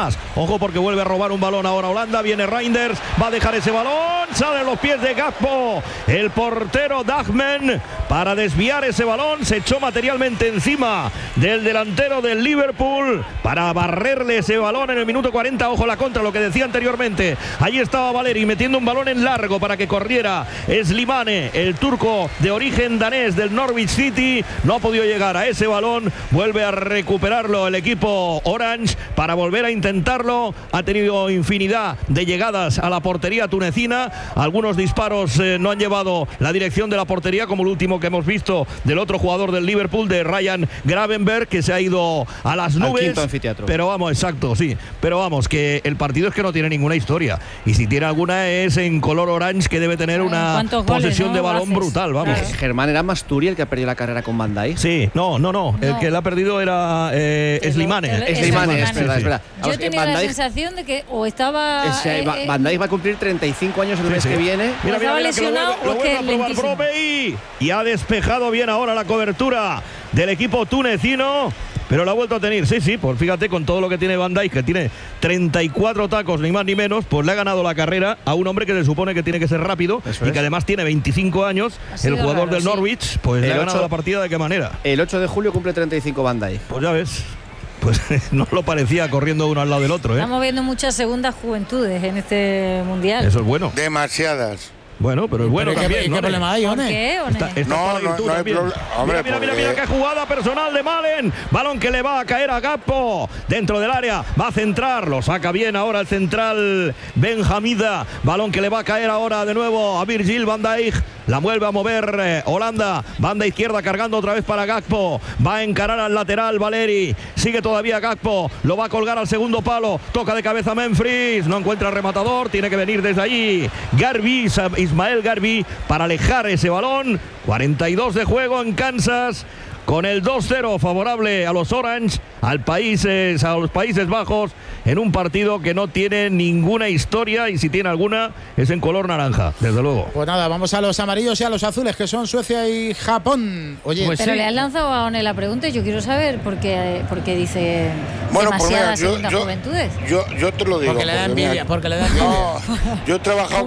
Ojo porque vuelve a robar un balón ahora Holanda. Viene Reinders, va a dejar ese balón. Sale los pies de Gakpo. El portero Dagmen para desviar ese balón. Se echó materialmente encima del delantero del Liverpool para barrerle ese balón en el minuto 40. Ojo la contra, lo que decía anteriormente. Allí estaba Valeri metiendo un balón en largo para que corriera Slimane, el turco de origen danés del Norwich City. No ha podido llegar a ese balón. Vuelve a recuperarlo el equipo Orange para volver a intentarlo. Ha tenido infinidad de llegadas a la portería tunecina. Algunos disparos no han llevado la dirección de la portería, como el último que hemos visto del otro jugador del Liverpool, de Ryan Gravenberch, que se ha ido a las nubes. Al quinto anfiteatro. Pero vamos, exacto, sí. Pero vamos, que el partido es que no tiene ninguna historia. Y si tiene alguna es en color orange, que debe tener una posesión de balón brutal, vamos. Claro. Germán, ¿era Masturi el que ha perdido la carrera con Van Dijk? Sí, no. El que la ha perdido era Slimane. Slimane, es verdad. Yo tenía la sensación de que o estaba... Van Dijk va a cumplir 35 años el mes que viene. Mira, lesionado, lo vuelve a probar Brobey. Y ha despejado bien ahora la cobertura del equipo tunecino. Pero la ha vuelto a tener, sí, pues fíjate, con todo lo que tiene Van Dijk, que tiene 34 tacos, ni más ni menos, pues le ha ganado la carrera a un hombre que se supone que tiene que ser rápido. Eso y que además tiene 25 años, el jugador del Norwich, pues le ha ganado la partida. ¿De qué manera? El 8 de julio cumple 35 Van Dijk. Pues ya ves. Pues no lo parecía corriendo uno al lado del otro, ¿eh? Estamos viendo muchas segundas juventudes en este mundial. Eso es bueno. Demasiadas. Bueno, pero es bueno también. ¿Qué problema hay, One? ¿Por qué? No hay problema. Mira qué jugada personal de Malen. Balón que le va a caer a Gakpo dentro del área. Va a centrar. Lo saca bien ahora el central Benhamida. Balón que le va a caer ahora de nuevo a Virgil van Dijk. La vuelve a mover Holanda. Banda izquierda cargando otra vez para Gakpo. Va a encarar al lateral Valeri. Sigue todavía Gakpo. Lo va a colgar al segundo palo. Toca de cabeza Memphis. No encuentra rematador. Tiene que venir desde allí Ismael Garbi para alejar ese balón. 42 de juego en Kansas. Con el 2-0 favorable a los Orange, a los Países Bajos, en un partido que no tiene ninguna historia, y si tiene alguna es en color naranja, desde luego. Pues nada, vamos a los amarillos y a los azules, que son Suecia y Japón. Oye, pues pero sí, le han lanzado a One la pregunta y yo quiero saber por qué dice demasiadas segundas juventudes. Yo te lo digo. Porque le da envidia. No, yo he trabajado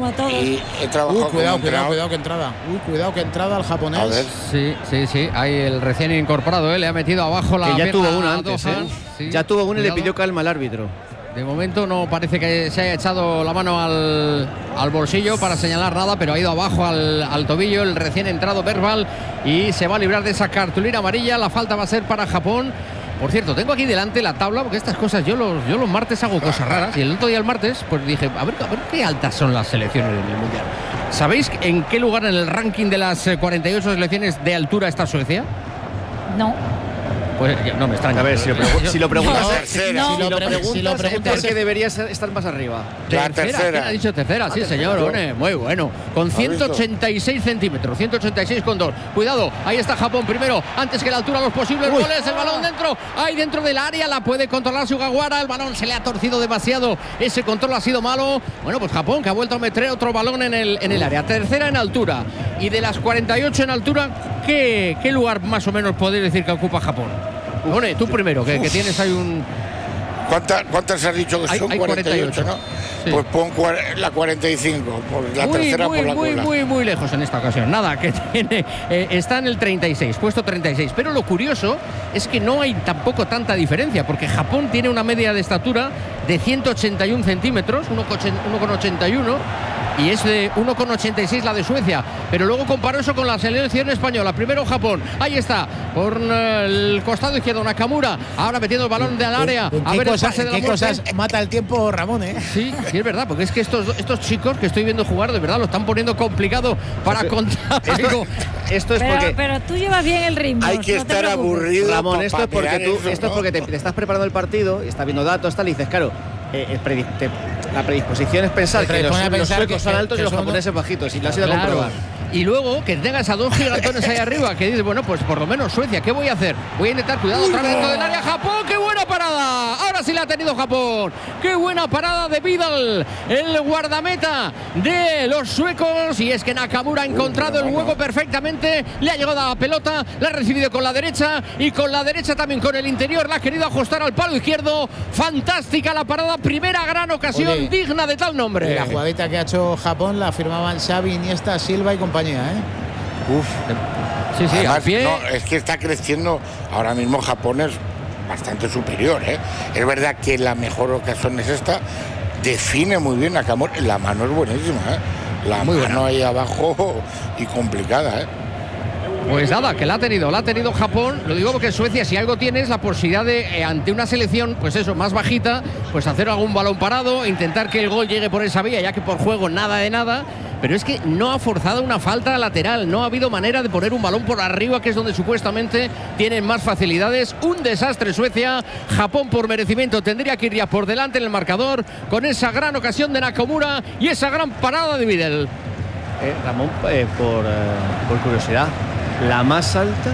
cuidado que entrada. Cuidado que entrada al japonés. A ver. Sí. Ahí el recién incorporado, le ha metido abajo la... Que ya pierna tuvo una antes, sí. Ya tuvo una y le pidió calma al árbitro. De momento no parece que se haya echado la mano al bolsillo para señalar nada, pero ha ido abajo al tobillo el recién entrado Verbal y se va a librar de esa cartulina amarilla. La falta va a ser para Japón. Por cierto, tengo aquí delante la tabla, porque estas cosas yo los martes hago cosas raras, y el otro día el martes pues dije, a ver qué altas son las selecciones en el Mundial. ¿Sabéis en qué lugar en el ranking de las 48 selecciones de altura está Suecia? No. Pues no me extraña. A ver, si lo preguntas, si lo preguntas es que deberías estar más arriba. La tercera. ¿Quién ha dicho tercera? Sí, señor. Muy bueno. Con 186 centímetros. 186,2. Cuidado. Ahí está Japón primero. Antes que la altura, los posibles goles. El balón dentro. Ahí dentro del área. La puede controlar Sugawara. El balón se le ha torcido demasiado. Ese control ha sido malo. Bueno, pues Japón, que ha vuelto a meter otro balón en el área. Tercera en altura. Y de las 48 en altura, ¿qué lugar más o menos podéis decir que ocupa Japón? One, tú primero, que tienes ahí un... ¿Cuántas has dicho que son? Hay 48, ¿no? Sí. Pues pon la 45, por la tercera por la cola. Muy lejos en esta ocasión. Nada, que tiene está en el 36, puesto 36. Pero lo curioso es que no hay tampoco tanta diferencia, porque Japón tiene una media de estatura de 181 centímetros, 1,81, y es de 1,86 la de Suecia. Pero luego comparo eso con la selección española. Primero Japón, ahí está, por el costado izquierdo Nakamura, ahora metiendo el balón del área. A ver el pase de la muerte. ¿Qué cosas mata el tiempo, Ramón, eh? Sí, es verdad, porque es que estos chicos que estoy viendo jugar, de verdad, lo están poniendo complicado para contar algo. Esto es porque... Pero tú llevas bien el ritmo. Hay que estar aburrido. Ramón, esto es porque te estás preparando el partido y estás viendo datos, tal, y dices, claro, la predisposición es pensar que los suecos son altos y los japoneses bajitos, y lo has ido a comprobar. Y luego que tengas a dos gigantones ahí arriba, que dices, bueno, pues por lo menos Suecia, ¿qué voy a hacer? Voy a intentar, cuidado, otra vez dentro del área, Japón, ¡qué buena parada! Ahora casi la ha tenido Japón. ¡Qué buena parada de Vidal, el guardameta de los suecos! Y es que Nakamura ha encontrado el hueco perfectamente, le ha llegado a la pelota, la ha recibido con la derecha y con la derecha también con el interior, la ha querido ajustar al palo izquierdo. Fantástica la parada, primera gran ocasión digna de tal nombre. La jugadita que ha hecho Japón la firmaban Xavi, Iniesta, Silva y compañía, ¿eh? Uf. Sí, Además, al pie. no, es que está creciendo. Ahora mismo Japón es bastante superior, ¿eh? Es verdad que la mejor ocasión es esta. Define muy bien Nakamura. La mano es buenísima, ¿eh? La muy mano buena. ahí abajo y complicada, ¿eh? Pues nada, que la ha tenido Japón. Lo digo porque Suecia, si algo tiene, es la posibilidad de, ante una selección, pues eso, más bajita, pues hacer algún balón parado, intentar que el gol llegue por esa vía, ya que por juego nada de nada. Pero es que no ha forzado una falta lateral, no ha habido manera de poner un balón por arriba, que es donde supuestamente tienen más facilidades. Un desastre Suecia. Japón, por merecimiento, tendría que ir ya por delante en el marcador con esa gran ocasión de Nakamura y esa gran parada de Vidal. Ramón, por curiosidad, ¿la más alta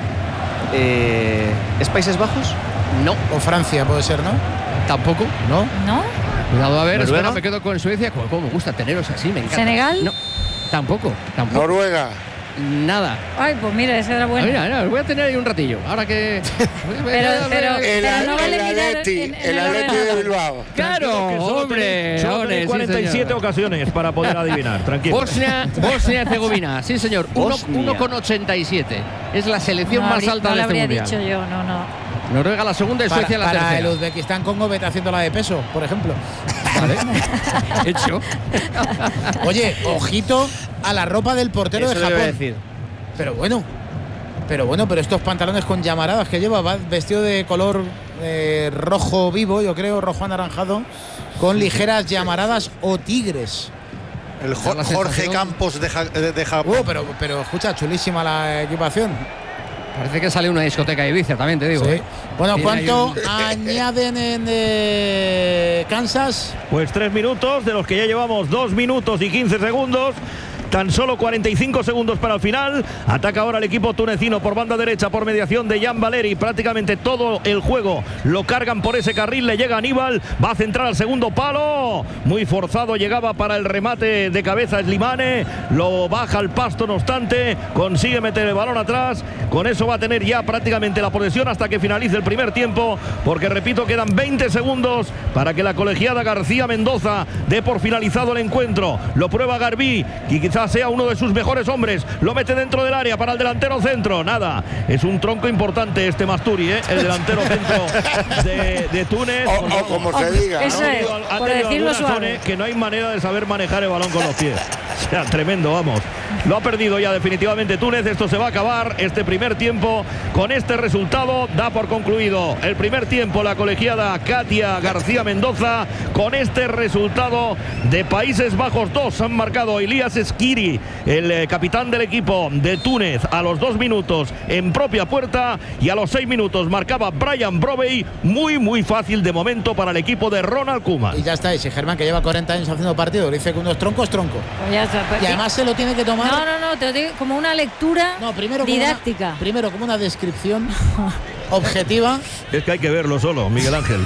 es Países Bajos? No. O Francia puede ser, ¿no? Tampoco. ¿No? ¿No? Cuidado, a ver, ¿Noruega? espera, me quedo con Suecia. Cómo me gusta teneros así, me encanta. ¿Senegal? No, tampoco. Noruega. Nada. Ay, pues mira, esa era Ah, buena. mira, os voy a tener ahí un ratillo. Ahora que. Pero no vale mirar Atleti, en el el Atleti de ordenador. Bilbao. Claro, Que solo hombre. solo hombre, tenéis sí, 47 señor. ocasiones para poder adivinar, tranquilo. Bosnia-Herzegovina, sí señor, Bosnia. 1,87. Es la selección No, más alta no de lo este habría mundial. dicho yo, no. Noruega la segunda y Suecia la Para el tercera. Uzbekistán Congo, vete haciendo la de peso, por ejemplo. Vale. Hecho. Oye, ojito a la ropa del portero Eso de le iba a Japón. decir. Pero estos pantalones con llamaradas que lleva, va vestido de color rojo vivo, yo creo, rojo anaranjado, con ligeras llamaradas o tigres. El Da la Jorge sensación- Campos de Japón. Pero escucha, chulísima la equipación. Parece que sale una discoteca de Ibiza, también te digo. Sí. ¿eh? Bueno, Tiene ¿cuánto ahí añaden en Kansas? Pues 3 minutos, de los que ya llevamos 2 minutos y 15 segundos. Tan solo 45 segundos para el final. Ataca ahora el equipo tunecino por banda derecha por mediación de Jan Valeri. Prácticamente todo el juego lo cargan por ese carril. Le llega Aníbal. Va a centrar al segundo palo. Muy forzado llegaba para el remate de cabeza Slimane. Lo baja al pasto, no obstante. Consigue meter el balón atrás. Con eso va a tener ya prácticamente la posesión hasta que finalice el primer tiempo. Porque repito, quedan 20 segundos para que la colegiada García Mendoza dé por finalizado el encuentro. Lo prueba Garbí, y quizás sea uno de sus mejores hombres. Lo mete dentro del área para el delantero centro. Nada, es un tronco importante este Masturi, el delantero centro de Túnez. O como se diga, Eso ¿no? es, Ha por tenido decirlo algunas suave. zonas que no hay manera de saber manejar el balón con los pies. O sea, tremendo, vamos. Lo ha perdido ya definitivamente Túnez. Esto se va a acabar. Este primer tiempo, con este resultado, da por concluido el primer tiempo la colegiada Katia García Mendoza. Con este resultado de Países Bajos 2 han marcado Elías Esquiri, el capitán del equipo de Túnez, a los 2 minutos en propia puerta, y a los 6 minutos marcaba Brian Brobey. Muy fácil de momento para el equipo de Ronald Koeman. Y ya está, y si Germán, que lleva 40 años haciendo partido, le dice que uno es tronco, es tronco. Pues ya está, pues Y además se lo tiene que tomar. no, te lo digo como una lectura Primero didáctica. Como una descripción objetiva. Es que hay que verlo solo, Miguel Ángel.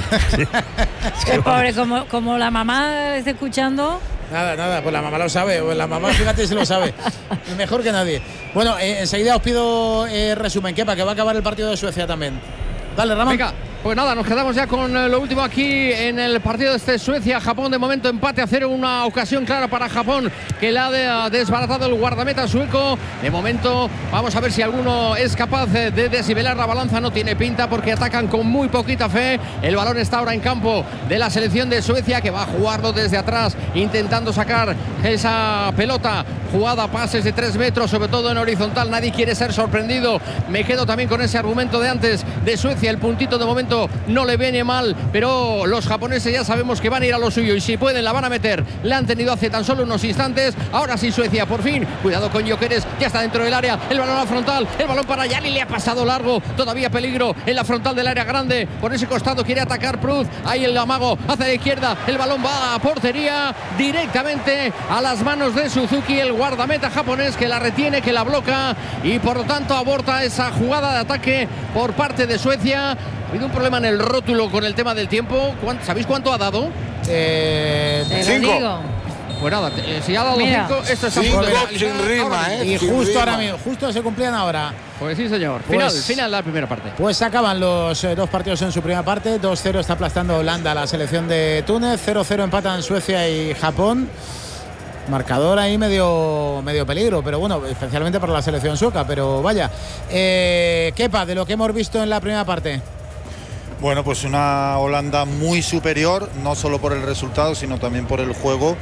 El pobre, como la mamá está escuchando. Nada, pues la mamá lo sabe, o la mamá, fíjate si lo sabe. Mejor que nadie. Bueno, enseguida os pido resumen, Kepa, que va a acabar el partido de Suecia también. Dale, Ramón. Venga, pues nada, nos quedamos ya con lo último aquí en el partido de este Suecia-Japón. De momento empate a 0, una ocasión clara para Japón que la ha desbaratado el guardameta sueco. De momento vamos a ver si alguno es capaz de desnivelar la balanza. No tiene pinta porque atacan con muy poquita fe. El balón está ahora en campo de la selección de Suecia, que va a jugarlo desde atrás intentando sacar esa pelota. Jugada, pases de 3 metros, sobre todo en horizontal. Nadie quiere ser sorprendido. Me quedo también con ese argumento de antes de Suecia. El puntito de momento no le viene mal, pero los japoneses ya sabemos que van a ir a lo suyo, y si pueden la van a meter. La han tenido hace tan solo unos instantes. Ahora sí Suecia, por fin. Cuidado con Gyökeres, ya está dentro del área. El balón a la frontal, el balón para Yali, le ha pasado largo. Todavía peligro en la frontal del área grande. Por ese costado quiere atacar Pruz. Ahí el amago hacia la izquierda. El balón va a portería, directamente a las manos de Suzuki, el guardameta japonés, que la retiene, que la bloca, y por lo tanto aborta esa jugada de ataque por parte de Suecia. Ha habido un problema en el rótulo con el tema del tiempo. ¿Sabéis cuánto ha dado? Te lo 5. digo. Pues nada, si ha dado 5, esto está a punto de 5 finalizar sin rima, ahora mismo. Y sin justo rima. ahora mismo, justo se cumplían ahora. Pues sí, señor. Final de la primera parte. Pues acaban los dos partidos en su primera parte. 2-0 está aplastando Holanda a la selección de Túnez. 0-0 empatan Suecia y Japón. Marcador ahí medio peligro, pero bueno, especialmente para la selección sueca. Pero vaya, Kepa, de lo que hemos visto en la primera parte. Bueno, pues una Holanda muy superior, no solo por el resultado, sino también por el juego.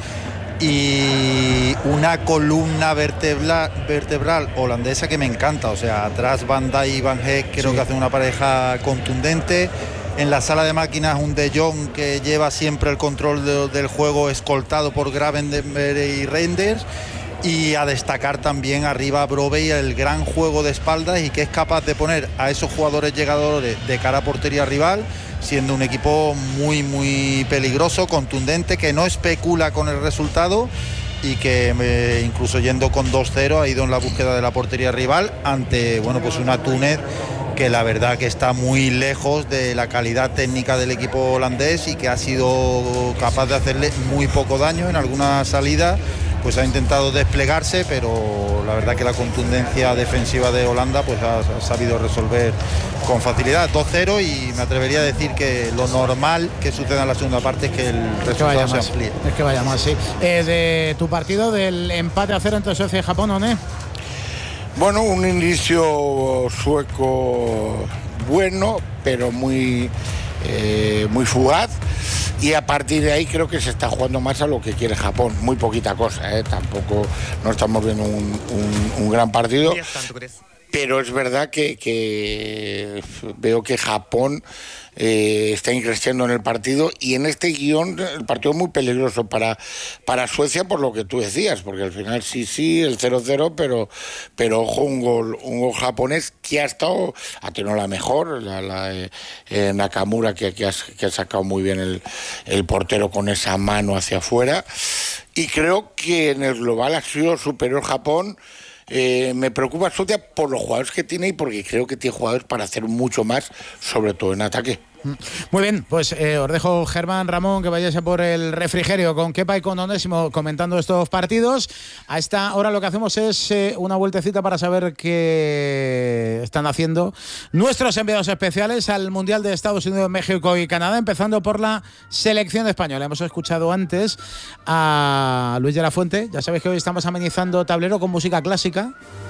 Y una columna vertebral holandesa que me encanta. O sea, atrás Van Dijk y Van Heek creo que hacen una pareja contundente. En la sala de máquinas un De Jong que lleva siempre el control del juego, escoltado por Gravenberch y Reinders. Y a destacar también arriba a Brobbey el gran juego de espaldas y que es capaz de poner a esos jugadores llegadores de cara a portería rival, siendo un equipo muy peligroso, contundente, que no especula con el resultado y que incluso yendo con 2-0 ha ido en la búsqueda de la portería rival ante, bueno, pues una Túnez que la verdad que está muy lejos de la calidad técnica del equipo holandés y que ha sido capaz de hacerle muy poco daño en alguna salida. Pues ha intentado desplegarse, pero la verdad que la contundencia defensiva de Holanda pues ha sabido resolver con facilidad. 2-0 y me atrevería a decir que lo normal que suceda en la segunda parte es que el resultado se amplíe. Es que vaya más, sí. De tu partido del empate a 0 entre Suecia y Japón, ¿o no? Bueno, un inicio sueco bueno, pero muy fugaz. Y a partir de ahí creo que se está jugando más a lo que quiere Japón. Muy poquita cosa, tampoco no estamos viendo un gran partido. Pero es verdad que veo que Japón está increciendo en el partido, y en este guión el partido es muy peligroso para Suecia, por lo que tú decías, porque al final sí, el 0-0, pero ojo, un gol japonés que ha tenido la mejor, Nakamura, que ha sacado muy bien el portero con esa mano hacia afuera, y creo que en el global ha sido superior Japón. Me preocupa Suecia por los jugadores que tiene y porque creo que tiene jugadores para hacer mucho más, sobre todo en ataque. Muy bien, pues os dejo, Germán, Ramón, que vayáis a por el refrigerio con Kepa y con Onésimo comentando estos partidos. A esta hora lo que hacemos es una vueltecita para saber qué están haciendo nuestros enviados especiales al Mundial de Estados Unidos, México y Canadá, empezando por la selección española. Hemos escuchado antes a Luis de la Fuente. Ya sabéis que hoy estamos amenizando tablero con música clásica.